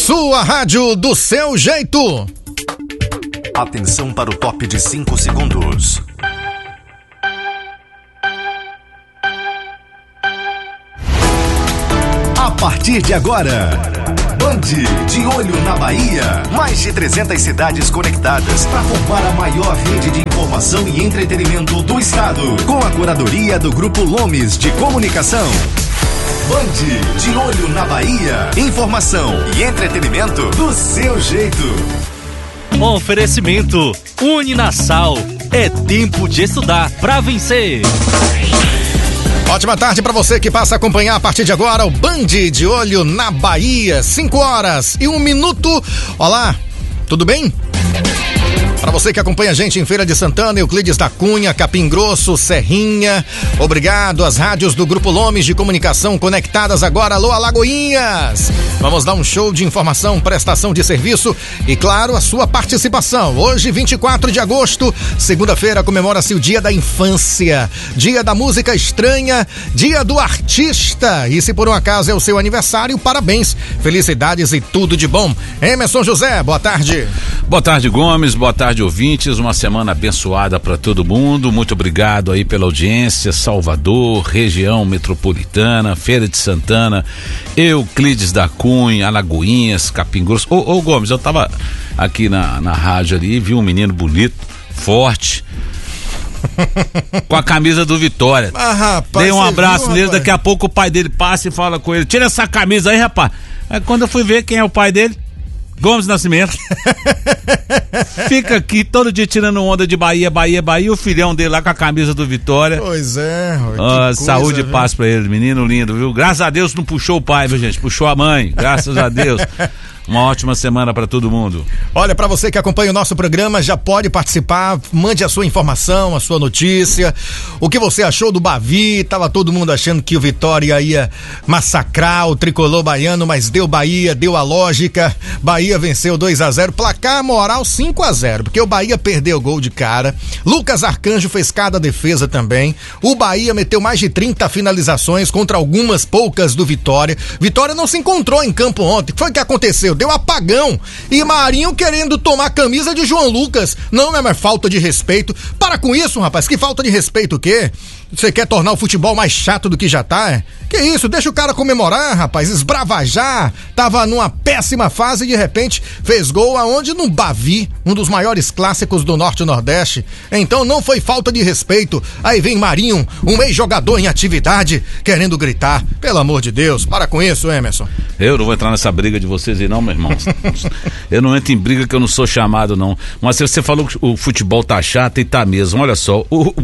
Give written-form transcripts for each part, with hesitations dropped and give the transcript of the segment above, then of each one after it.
sua rádio do seu jeito. Atenção para o top de 5 segundos. A partir de agora, Band de olho na Bahia. Mais de 300 cidades conectadas para formar a maior rede de informação e entretenimento do estado. Com a curadoria do Grupo Lomes de Comunicação. Band de olho na Bahia. Informação e entretenimento do seu jeito. Oferecimento Uninasal. É tempo de estudar para vencer. Ótima tarde para você que passa a acompanhar a partir de agora o Band de olho na Bahia. 5h01. Olá, tudo bem? Para você que acompanha a gente em Feira de Santana, Euclides da Cunha, Capim Grosso, Serrinha, obrigado às rádios do Grupo Lomes de Comunicação conectadas agora. Alô, Alagoinhas! Vamos dar um show de informação, prestação de serviço e, claro, a sua participação. Hoje, 24 de agosto, segunda-feira, comemora-se o Dia da Infância, Dia da Música Estranha, Dia do Artista. E se por um acaso é o seu aniversário, parabéns, felicidades e tudo de bom. Emerson José, boa tarde. Boa tarde, Gomes, boa tarde, ouvintes, uma semana abençoada para todo mundo. Muito obrigado aí pela audiência. Salvador, região metropolitana, Feira de Santana, Euclides da Cunha, Alagoinhas, Capim Grosso. Ô Gomes, eu tava aqui na rádio ali e vi um menino bonito, forte, com a camisa do Vitória. Rapaz, dei um abraço viu, nele, rapaz? daqui a pouco o pai dele passa e fala com ele: tira essa camisa aí, rapaz. Aí quando eu fui ver quem é o pai dele, Gomes Nascimento. Fica aqui todo dia tirando onda de Bahia, o filhão dele lá com a camisa do Vitória. Pois é. Saúde e paz pra ele, menino lindo, viu? Graças a Deus não puxou o pai, viu, gente? Puxou a mãe, graças a Deus. Uma ótima semana para todo mundo. Olha, para você que acompanha o nosso programa, já pode participar, mande a sua informação, a sua notícia, o que você achou do Bavi. Tava todo mundo achando que o Vitória ia massacrar o tricolor baiano, mas deu Bahia, deu a lógica. Bahia venceu 2-0, placar moral 5-0, porque o Bahia perdeu o gol de cara. Lucas Arcanjo fez cada defesa também. O Bahia meteu mais de 30 finalizações contra algumas poucas do Vitória. Vitória não se encontrou em campo ontem. O que foi que aconteceu? Deu apagão. E Marinho querendo tomar a camisa de João Lucas. Não é mais falta de respeito. Para com isso, rapaz. Que falta de respeito o quê? Você quer tornar o futebol mais chato do que já tá, é? Que isso? Deixa o cara comemorar, rapaz. Esbravajar. Tava numa péssima fase e de repente fez gol aonde? No Bavi, um dos maiores clássicos do Norte e Nordeste. Então não foi falta de respeito. Aí vem Marinho, um ex-jogador em atividade, querendo gritar. Pelo amor de Deus, para com isso, Emerson. Eu não vou entrar nessa briga de vocês aí não, meu irmão. Eu não entro em briga que eu não sou chamado não. Mas você falou que o futebol tá chato e tá mesmo. Olha só,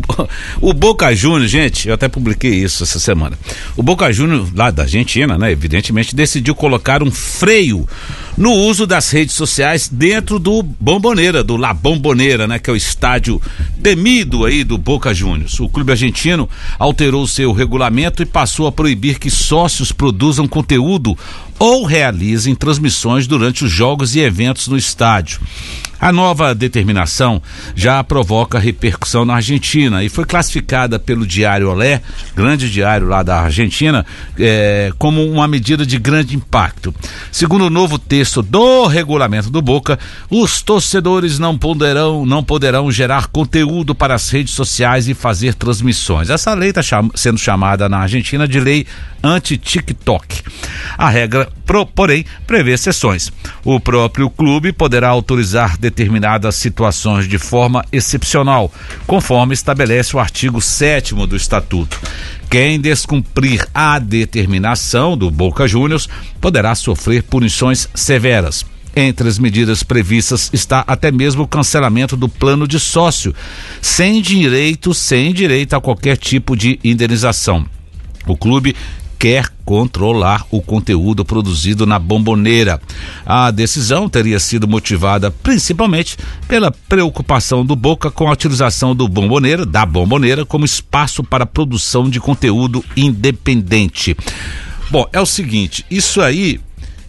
o Boca Juniors, gente, eu até publiquei isso essa semana. O Boca Juniors, lá da Argentina, né, evidentemente, decidiu colocar um freio no uso das redes sociais dentro do Bombonera, do La Bombonera, né, que é o estádio temido aí do Boca Juniors. O clube argentino alterou seu regulamento e passou a proibir que sócios produzam conteúdo ou realizem transmissões durante os jogos e eventos no estádio. A nova determinação já provoca repercussão na Argentina e foi classificada pelo Diário Olé, grande diário lá da Argentina, como uma medida de grande impacto. Segundo o novo texto do regulamento do Boca, os torcedores não poderão gerar conteúdo para as redes sociais e fazer transmissões. Essa lei está sendo chamada na Argentina de lei anti-TikTok. A regra, porém, prevê exceções. O próprio clube poderá autorizar determinadas situações de forma excepcional, conforme estabelece o artigo 7º do Estatuto. Quem descumprir a determinação do Boca Juniors poderá sofrer punições severas. Entre as medidas previstas está até mesmo o cancelamento do plano de sócio, sem direito a qualquer tipo de indenização. O clube quer controlar o conteúdo produzido na Bombonera. A decisão teria sido motivada principalmente pela preocupação do Boca com a utilização da Bombonera como espaço para produção de conteúdo independente. Bom, é o seguinte, isso aí,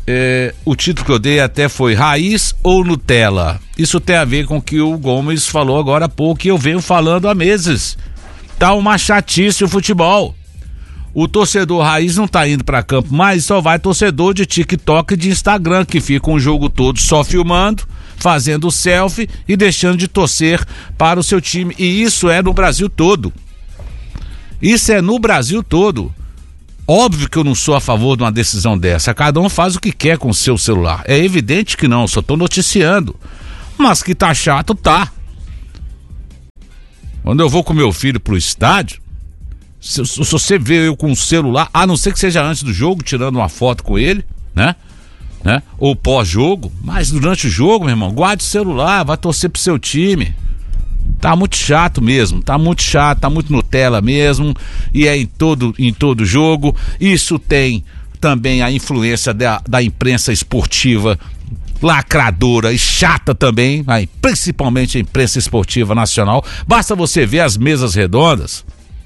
o título que eu dei até foi Raiz ou Nutella? Isso tem a ver com o que o Gomes falou agora há pouco e eu venho falando há meses. Tá uma chatice o futebol. O torcedor raiz não tá indo pra campo mais, só vai torcedor de TikTok e de Instagram, que fica um jogo todo só filmando, fazendo selfie e deixando de torcer para o seu time. E isso é no Brasil todo. Isso é no Brasil todo. Óbvio que eu não sou a favor de uma decisão dessa. Cada um faz o que quer com o seu celular. É evidente que não, só tô noticiando. Mas que tá chato, tá. Quando eu vou com meu filho pro estádio, se você vê eu com o celular, a não ser que seja antes do jogo, tirando uma foto com ele, né? Ou pós-jogo, mas durante o jogo, meu irmão, guarde o celular, vai torcer pro seu time. Tá muito chato mesmo, tá muito chato, tá muito Nutella mesmo, e é em todo jogo. Isso tem também a influência da imprensa esportiva lacradora e chata também, principalmente a imprensa esportiva nacional. Basta você ver as mesas redondas,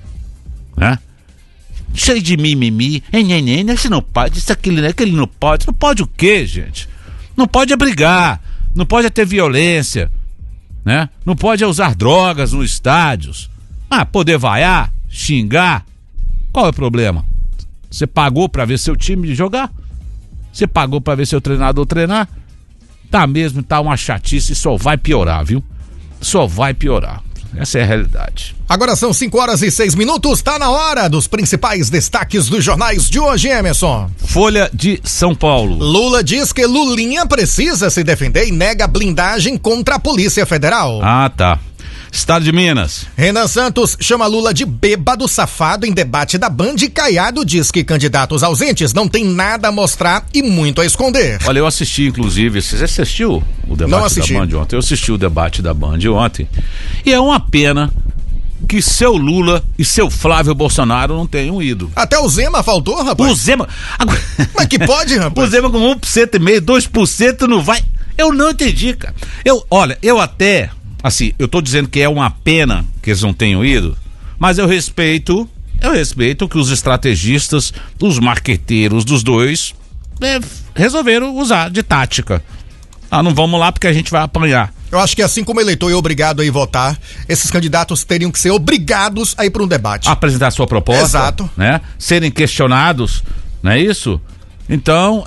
né? Cheio de mimimi, isso não pode, isso aquilo não pode. Não pode o quê, gente? Não pode é brigar, não pode é ter violência, né? Não pode é usar drogas nos estádios. Poder vaiar, xingar, qual é o problema? Você pagou pra ver seu time jogar? Você pagou pra ver seu treinador treinar? Tá mesmo, tá uma chatice e só vai piorar, viu? Só vai piorar. Essa é a realidade. Agora são 5:06, tá na hora dos principais destaques dos jornais de hoje, Emerson. Folha de São Paulo. Lula diz que Lulinha precisa se defender e nega blindagem contra a Polícia Federal. Tá. Estado de Minas. Renan Santos chama Lula de bêbado safado em debate da Band e Caiado diz que candidatos ausentes não tem nada a mostrar e muito a esconder. Olha, eu assisti, inclusive, você assistiu o debate da Band ontem? Eu assisti o debate da Band ontem e é uma pena que seu Lula e seu Flávio Bolsonaro não tenham ido. Até o Zema faltou, rapaz. O Zema... Mas que pode, rapaz? O Zema com 1,5%, 2% não vai... Eu não entendi, cara. Eu até... Assim, eu tô dizendo que é uma pena que eles não tenham ido, mas eu respeito que os estrategistas, os marqueteiros dos dois resolveram usar de tática. Não vamos lá porque a gente vai apanhar. Eu acho que assim como o eleitor é obrigado a ir votar, esses candidatos teriam que ser obrigados a ir para um debate. Apresentar sua proposta. Exato. Né? Serem questionados, não é isso? Então,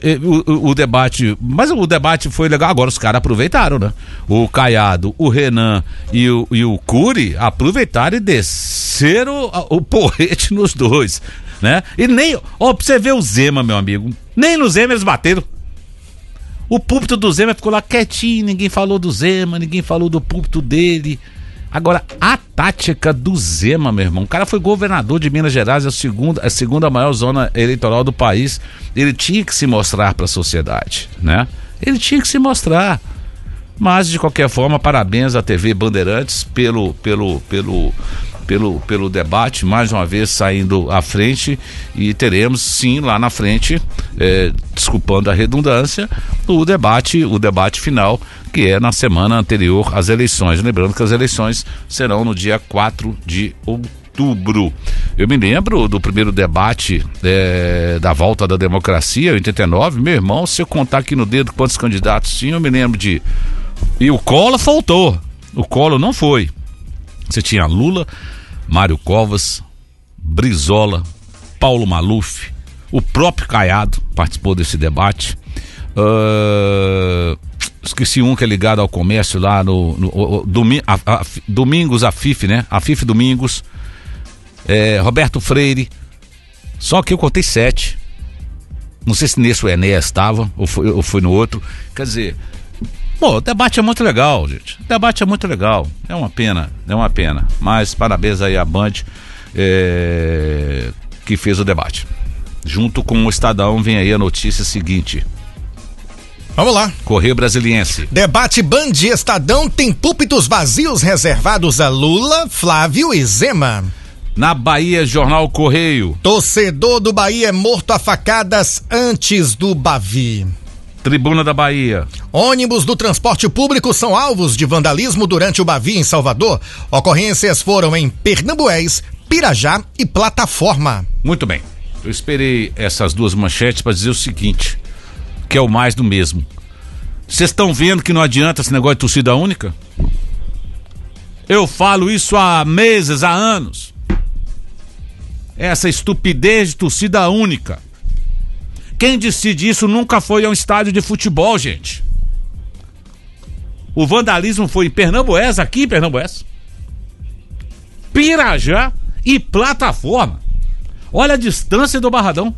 o debate... Mas o debate foi legal. Agora os caras aproveitaram, né? O Caiado, o Renan e o Cury aproveitaram e desceram o porrete nos dois, né? E nem... pra você ver o Zema, meu amigo. Nem no Zema eles bateram. O púlpito do Zema ficou lá quietinho. Ninguém falou do Zema, ninguém falou do púlpito dele. Agora, a tática do Zema, meu irmão, o cara foi governador de Minas Gerais, a segunda maior zona eleitoral do país. Ele tinha que se mostrar para a sociedade, né? Ele tinha que se mostrar. Mas, de qualquer forma, parabéns à TV Bandeirantes pelo debate, mais uma vez saindo à frente, e teremos sim lá na frente, desculpando a redundância, o debate final, que é na semana anterior às eleições. Lembrando que as eleições serão no dia 4 de outubro. Eu me lembro do primeiro debate da volta da democracia, em 89, meu irmão, se eu contar aqui no dedo quantos candidatos tinham, eu me lembro de... E o Collor faltou, o Collor não foi. Você tinha Lula, Mário Covas, Brizola, Paulo Maluf, o próprio Caiado participou desse debate. Esqueci um que é ligado ao comércio lá Domingos, a FIF, né? A FIF Domingos, Roberto Freire. Só que eu contei 7. Não sei se nesse o Enéas estava ou foi no outro. Quer dizer, o debate é muito legal, gente. O debate é muito legal. É uma pena. Mas parabéns aí à Band que fez o debate. Junto com o Estadão vem aí a notícia seguinte. Vamos lá. Correio Brasiliense. Debate Band e Estadão tem púlpitos vazios reservados a Lula, Flávio e Zema. Na Bahia, Jornal Correio. Torcedor do Bahia é morto a facadas antes do Bavi. Tribuna da Bahia. Ônibus do transporte público são alvos de vandalismo durante o Bavi em Salvador. Ocorrências foram em Pernambués, Pirajá e Plataforma. Muito bem. Eu esperei essas duas manchetes para dizer o seguinte, que é o mais do mesmo. Vocês estão vendo que não adianta esse negócio de torcida única? Eu falo isso há meses, há anos. essa estupidez de torcida única. Quem decide isso nunca foi a um estádio de futebol, gente. O vandalismo foi em Pernambués, aqui em Pernambués, Pirajá e Plataforma. Olha a distância do Barradão.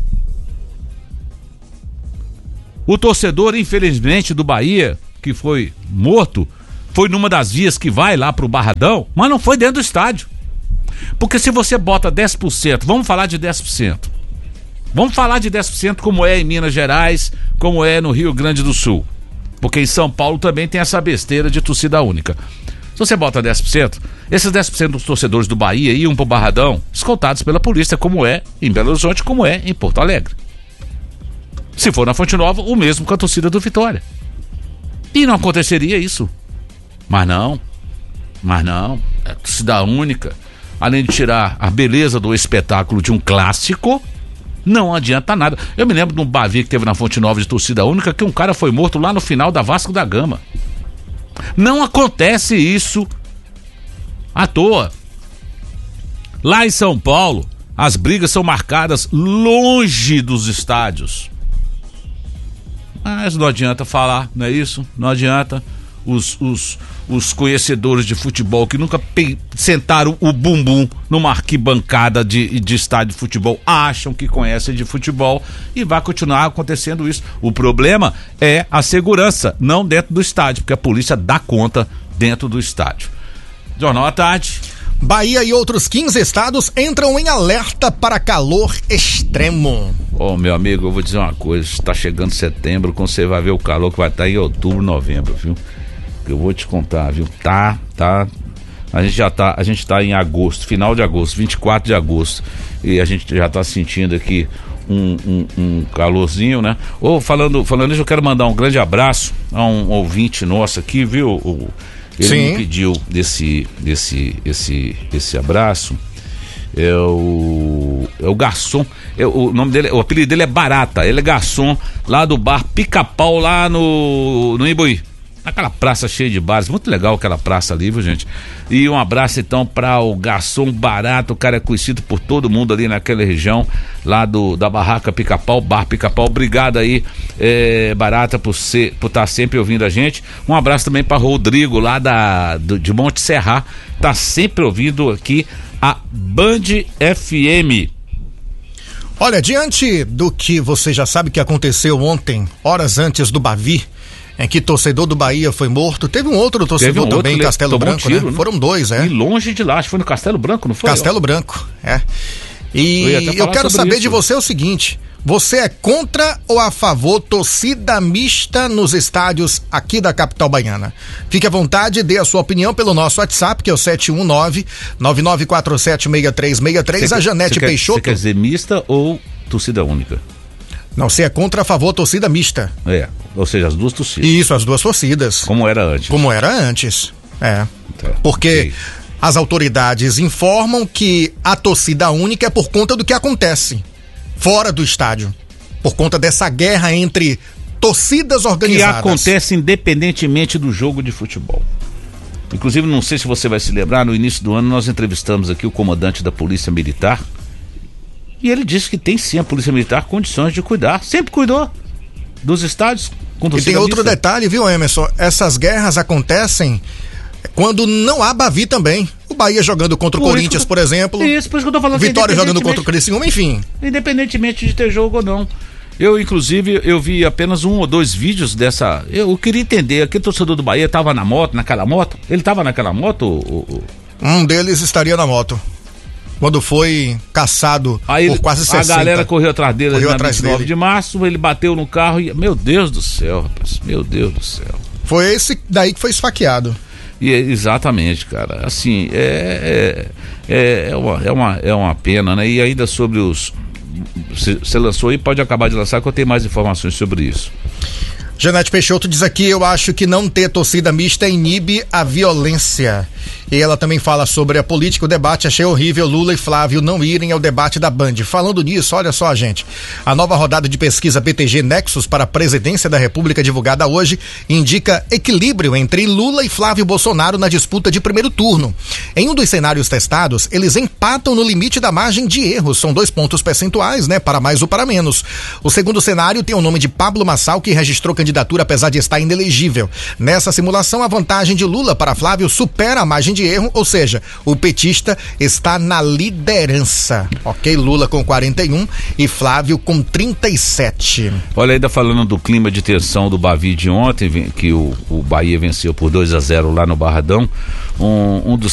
O torcedor, infelizmente, do Bahia, que foi morto, foi numa das vias que vai lá pro Barradão, mas não foi dentro do estádio. Porque se você bota 10%, vamos falar de 10%. Vamos falar de 10% como é em Minas Gerais, como é no Rio Grande do Sul. Porque em São Paulo também tem essa besteira de torcida única. Se você bota 10%, esses 10% dos torcedores do Bahia iam pro Barradão escoltados pela polícia, como é em Belo Horizonte, como é em Porto Alegre. Se for na Fonte Nova, o mesmo com a torcida do Vitória. E não aconteceria isso. Mas não, é torcida única. Além de tirar a beleza do espetáculo de um clássico, não adianta nada. Eu me lembro de um Bavi que teve na Fonte Nova de torcida única, que um cara foi morto lá no final da Vasco da Gama. Não acontece isso à toa. Lá em São Paulo, as brigas são marcadas longe dos estádios. Mas não adianta falar, não é isso? Não adianta. Os conhecedores de futebol que nunca sentaram o bumbum numa arquibancada de estádio de futebol acham que conhecem de futebol e vai continuar acontecendo isso. O problema é a segurança, não dentro do estádio, porque a polícia dá conta dentro do estádio. Jornal à Tarde. Bahia e outros 15 estados entram em alerta para calor extremo. Ô, meu amigo, eu vou dizer uma coisa, está chegando setembro, quando você vai ver o calor que vai estar em outubro, novembro, viu? Eu vou te contar, viu? A gente tá em agosto, final de agosto, 24 de agosto, e a gente já tá sentindo aqui um calorzinho, né? Falando isso, eu quero mandar um grande abraço a um ouvinte nosso aqui, viu? Ele me pediu esse abraço. É o garçom. O nome dele, o apelido dele é Barata. Ele é garçom lá do bar Pica-Pau, lá no Imbuí. Aquela praça cheia de bares, muito legal aquela praça ali, viu, gente? E um abraço então para o garçom Barata, o cara é conhecido por todo mundo ali naquela região, lá da barraca Pica-Pau, bar Pica-Pau. Obrigado aí, Barata, por estar sempre ouvindo a gente. Um abraço também para Rodrigo, lá de Monte Serra, tá sempre ouvindo aqui a Band FM. Olha, diante do que você já sabe que aconteceu ontem, horas antes do Bavi, em que torcedor do Bahia foi morto, teve um outro torcedor também em Castelo Branco, tiro, né? né? Foram dois, E longe de lá, acho que foi no Castelo Branco, não foi? Castelo Branco, é. E eu quero saber de você o seguinte: você é contra ou a favor torcida mista nos estádios aqui da capital baiana? Fique à vontade, dê a sua opinião pelo nosso WhatsApp, que é o 719-9947-6363. A Janete Peixoto. Você quer dizer mista ou torcida única? Não, você é contra, a favor, torcida mista. Ou seja, as duas torcidas. Isso, as duas torcidas. Como era antes. Porque as autoridades informam que a torcida única é por conta do que acontece fora do estádio. Por conta dessa guerra entre torcidas organizadas. Que acontece independentemente do jogo de futebol. Inclusive, não sei se você vai se lembrar, no início do ano nós entrevistamos aqui o comandante da Polícia Militar. E ele disse que tem sim a Polícia Militar condições de cuidar, sempre cuidou dos estádios. E tem outro detalhe, viu, Emerson? Essas guerras acontecem quando não há Bavi também. O Bahia jogando contra o Corinthians, por exemplo. Isso, por isso que eu tô falando. Vitória jogando contra o Criciúma, enfim. Independentemente de ter jogo ou não. Inclusive, eu vi apenas 1 ou 2 vídeos dessa. Eu queria entender, aquele torcedor do Bahia estava naquela moto? Ele estava naquela moto? Um deles estaria na moto. Quando foi caçado por quase 60. A galera correu atrás dele na 29 de março, ele bateu no carro e... Meu Deus do céu, rapaz, meu Deus do céu. Foi esse daí que foi esfaqueado. Exatamente, cara. Assim, é uma pena, né? E ainda sobre os... Você lançou aí, pode acabar de lançar que eu tenho mais informações sobre isso. Janete Peixoto diz aqui: eu acho que não ter torcida mista inibe a violência. E ela também fala sobre a política, o debate. Achei horrível Lula e Flávio não irem ao debate da Band. Falando nisso, olha só, gente, a nova rodada de pesquisa BTG Nexus para a presidência da República divulgada hoje indica equilíbrio entre Lula e Flávio Bolsonaro na disputa de primeiro turno. Em um dos cenários testados, eles empatam no limite da margem de erro, são 2 pontos percentuais, né, para mais ou para menos. O segundo cenário tem o nome de Pablo Massal, que registrou candidatura apesar de estar inelegível. Nessa simulação, a vantagem de Lula para Flávio supera a margem de erro, ou seja, o petista está na liderança. Ok, Lula com 41 e Flávio com 37. Olha, ainda falando do clima de tensão do Bavi de ontem, que o Bahia venceu por 2-0 lá no Barradão, um dos